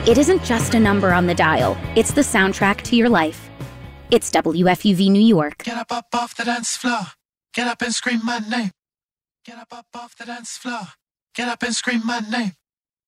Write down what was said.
It isn't just a number on the dial, it's the soundtrack to your life. It's WFUV New York. Get up off the dance floor. Get up and scream my name. Get up off the dance floor. Get up and scream my name.